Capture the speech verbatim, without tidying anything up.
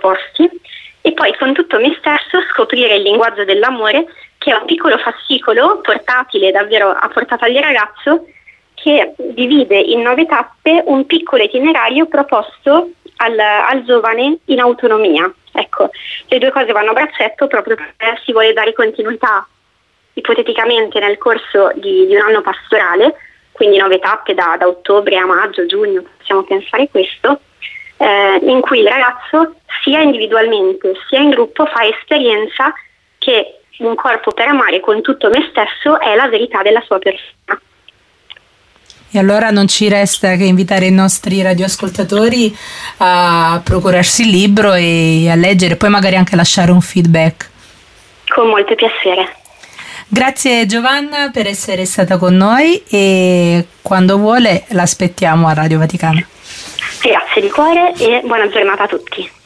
proposti, e poi con tutto me stesso scoprire il linguaggio dell'amore, che è un piccolo fascicolo portatile davvero a portata di ragazzo, che divide in nove tappe un piccolo itinerario proposto al, al giovane in autonomia. Ecco, le due cose vanno a braccetto proprio perché si vuole dare continuità ipoteticamente nel corso di, di un anno pastorale, quindi nove tappe da, da ottobre a maggio, giugno, possiamo pensare questo, eh, in cui il ragazzo sia individualmente sia in gruppo fa esperienza che un corpo per amare con tutto me stesso è la verità della sua persona. E allora non ci resta che invitare i nostri radioascoltatori a procurarsi il libro e a leggere, poi magari anche lasciare un feedback. Con molto piacere. Grazie Giovanna per essere stata con noi, e quando vuole l'aspettiamo a Radio Vaticana. Grazie di cuore e buona giornata a tutti.